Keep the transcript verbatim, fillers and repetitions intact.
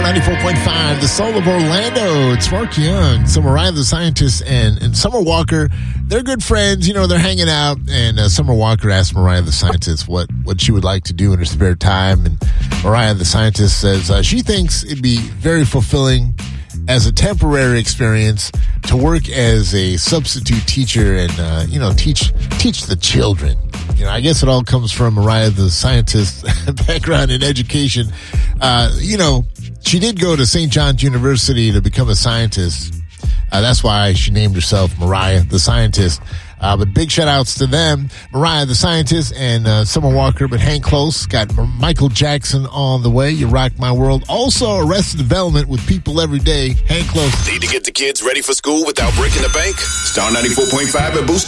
ninety-four point five, the soul of Orlando. It's Mark Young. So Mariah the Scientist and, and Summer Walker, they're good friends. You know, they're hanging out. And uh, Summer Walker asked Mariah the Scientist what, what she would like to do in her spare time. And Mariah the Scientist says uh, she thinks it'd be very fulfilling as a temporary experience to work as a substitute teacher and, uh, you know, teach teach the children. You know, I guess it all comes from Mariah the Scientist background in education. Uh, you know, she did go to Saint John's University to become a scientist. Uh, that's why she named herself Mariah the Scientist. Uh, but big shout outs to them, Mariah the Scientist and uh, Summer Walker. But hang close, got Michael Jackson on the way. You rock my world. Also, Arrested Development with People Every Day. Hang close. Need to get the kids ready for school without breaking the bank? Star ninety-four point five at Booster